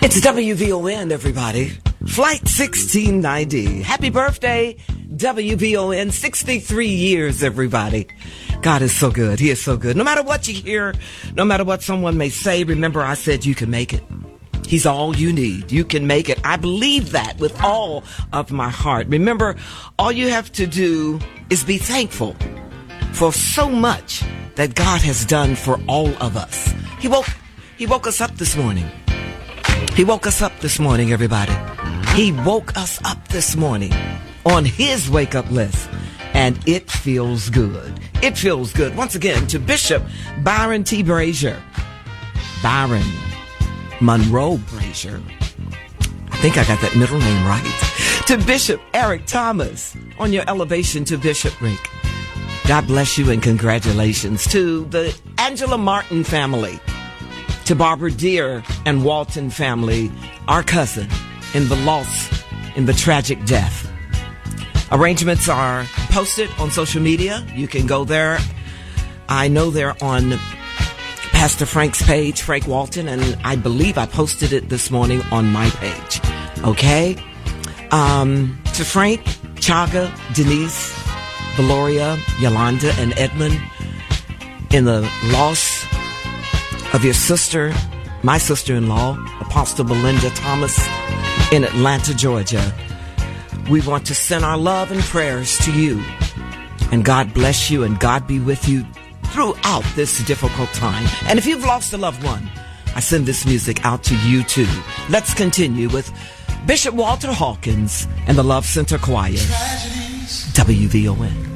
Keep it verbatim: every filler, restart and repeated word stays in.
It's W V O N, everybody. Flight sixteen ninety. Happy birthday, W V O N. sixty-three years, everybody. God is so good. He is so good. No matter what you hear, no matter what someone may say, remember I said you can make it. He's all you need. You can make it. I believe that with all of my heart. Remember, all you have to do is be thankful for so much that God has done for all of us. He woke, he woke us up this morning. He woke us up this morning, everybody. He woke us up this morning on his wake-up list, and it feels good. It feels good. Once again, to Bishop Byron T. Brazier. Byron Monroe Brazier. I think I got that middle name right. To Bishop Eric Thomas on your elevation to bishopric. God bless you and congratulations. To the Angela Martin family. To Barbara Deere and Walton family, our cousin, in the loss, in the tragic death. Arrangements are posted on social media. You can go there. I know they're on Pastor Frank's page, Frank Walton, and I believe I posted it this morning on my page. Okay? Um, to Frank, Chaga, Denise, Valoria, Yolanda, and Edmund, in the loss of your sister, my sister-in-law, Apostle Belinda Thomas, in Atlanta, Georgia. We want to send our love and prayers to you. And God bless you and God be with you throughout this difficult time. And if you've lost a loved one, I send this music out to you too. Let's continue with Bishop Walter Hawkins and the Love Center Choir. W V O N.